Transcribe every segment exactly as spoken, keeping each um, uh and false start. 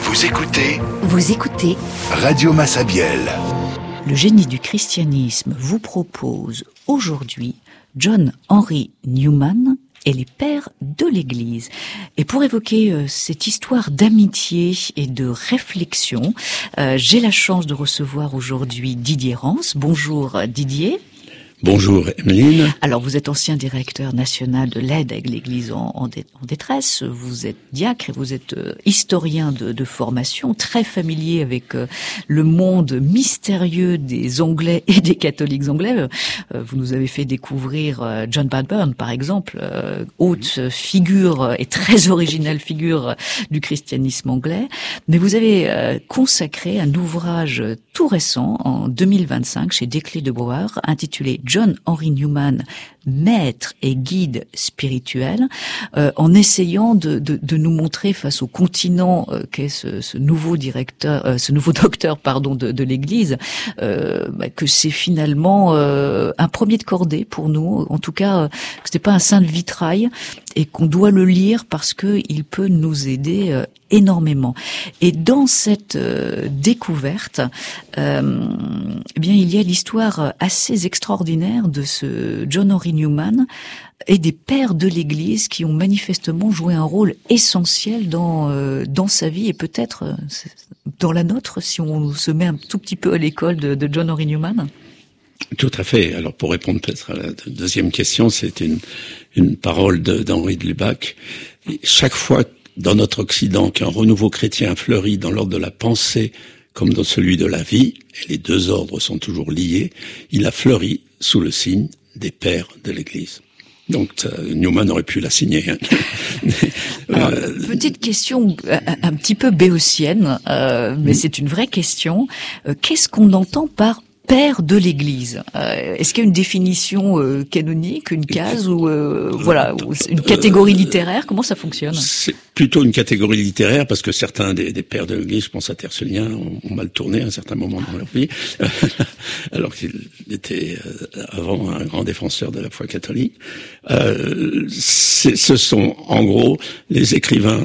Vous écoutez Vous écoutez Radio Massabielle. Le génie du christianisme vous propose aujourd'hui John Henry Newman et les pères de l'Église. Et pour évoquer euh, cette histoire d'amitié et de réflexion, euh, j'ai la chance de recevoir aujourd'hui Didier Rance. Bonjour Didier. Bonjour Emeline. Alors vous êtes ancien directeur national de l'aide à l'Église en, en, dé, en détresse, vous êtes diacre et vous êtes euh, historien de, de formation, très familier avec euh, le monde mystérieux des Anglais et des catholiques anglais. Euh, vous nous avez fait découvrir euh, John Bradburn par exemple, euh, haute figure et très originale figure du christianisme anglais. Mais vous avez euh, consacré un ouvrage tout récent en deux mille vingt-cinq chez Desclés de Brouwer intitulé John Henry Newman, maître et guide spirituel, euh, en essayant de, de, de nous montrer face au continent euh, qu'est ce, ce nouveau directeur, euh, ce nouveau docteur, pardon, de, de l'Église, euh, bah, que c'est finalement euh, un premier de cordée pour nous. En tout cas, euh, que c'est pas un saint de vitrail et qu'on doit le lire parce que il peut nous aider euh, énormément. Et dans cette euh, découverte, euh, eh bien, il y a l'histoire assez extraordinaire de ce John Henry Newman et des pères de l'Église qui ont manifestement joué un rôle essentiel dans euh, dans sa vie et peut-être euh, dans la nôtre si on se met un tout petit peu à l'école de, de John Henry Newman. Tout à fait. Alors pour répondre peut-être à la deuxième question, c'est une une parole de, d'Henri de Lubac. Chaque fois dans notre Occident qu'un renouveau chrétien fleurit dans l'ordre de la pensée comme dans celui de la vie, et les deux ordres sont toujours liés, il a fleuri sous le signe des pères de l'Église. Donc euh, Newman aurait pu la signer. Hein. Alors, euh, petite question un, un petit peu béotienne, euh, mais mmh. c'est une vraie question. Euh, qu'est-ce qu'on entend par père de l'Église? euh, Est-ce qu'il y a une définition euh, canonique, une case ou euh, voilà, ou une catégorie littéraire? Comment ça fonctionne? C'est plutôt une catégorie littéraire parce que certains des, des pères de l'Église, je pense à Tertullien, ont, ont mal tourné à un certain moment dans leur vie, alors qu'il était euh, avant un grand défenseur de la foi catholique. Euh, ce sont en gros les écrivains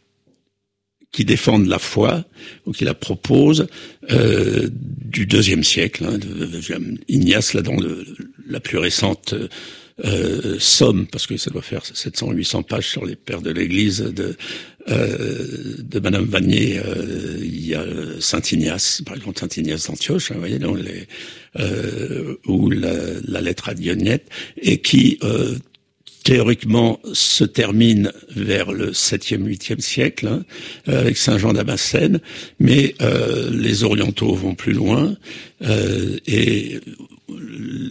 qui défendent la foi ou qui la proposent euh, du deuxième siècle. Hein, de, de, de, Ignace, là, dans le, la plus récente euh, somme, parce que ça doit faire sept cents, huit cents pages sur les pères de l'Église de euh, de Madame Vanier, euh, il y a Saint Ignace, par exemple Saint Ignace d'Antioche, hein, vous voyez, dans les, euh, ou la, la lettre à Dionyette, et qui euh, théoriquement se termine vers le septième, huitième siècle, hein, avec Saint Jean Damascène, mais euh, les orientaux vont plus loin, euh, et euh,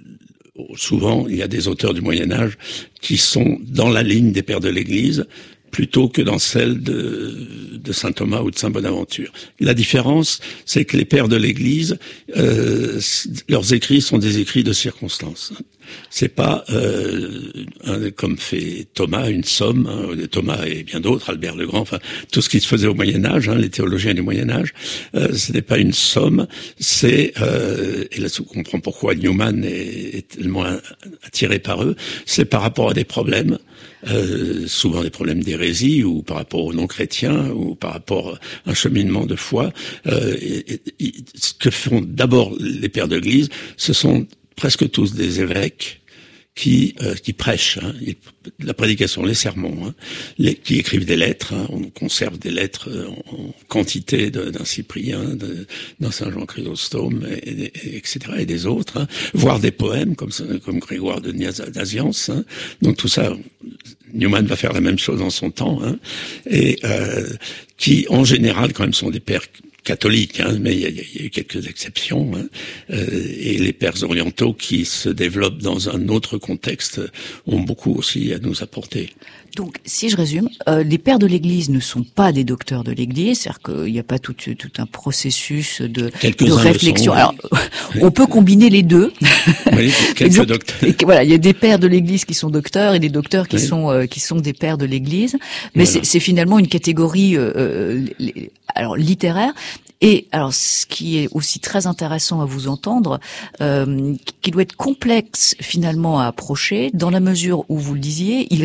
souvent il y a des auteurs du Moyen-Âge qui sont dans la ligne des pères de l'Église, plutôt que dans celle de, de saint Thomas ou de saint Bonaventure. La différence, c'est que les pères de l'Église, euh, leurs écrits sont des écrits de circonstance. C'est pas euh, un, comme fait Thomas, une somme. Hein, Thomas et bien d'autres, Albert le Grand, enfin tout ce qui se faisait au Moyen Âge, hein, les théologiens du Moyen Âge. Euh, ce n'est pas une somme. C'est euh, et là on comprend pourquoi Newman est, est tellement attiré par eux. C'est par rapport à des problèmes. Euh, souvent des problèmes d'hérésie ou par rapport aux non-chrétiens ou par rapport à un cheminement de foi. Euh, et, et, ce que font d'abord les pères de l'Église, ce sont presque tous des évêques qui euh, qui prêchent, hein, la prédication, les sermons, hein, les, qui écrivent des lettres. Hein, on conserve des lettres en, en quantité de, d'un Cyprien, de, d'un Saint Jean Chrysostome, et, et, et, etc. et des autres, hein, voire des poèmes comme comme Grégoire de Nazianze. Hein. Donc tout ça, Newman va faire la même chose en son temps, hein, et euh, qui en général quand même sont des pères catholiques, hein, mais il y, y a eu quelques exceptions, hein, euh, et les pères orientaux qui se développent dans un autre contexte ont beaucoup aussi à nous apporter. Donc, si je résume, euh, les pères de l'Église ne sont pas des docteurs de l'Église, c'est-à-dire qu'il n'y a pas tout, tout un processus de, de réflexion. Sont, Alors, oui. On peut combiner les deux. Oui, quelques donc, docteurs. Et, voilà, il y a des pères de l'Église qui sont docteurs et des docteurs qui oui. sont euh, qui sont des pères de l'Église, mais voilà. c'est, c'est finalement une catégorie euh, alors littéraire. Et alors, ce qui est aussi très intéressant à vous entendre, euh, qui doit être complexe finalement à approcher, dans la mesure où vous le disiez, il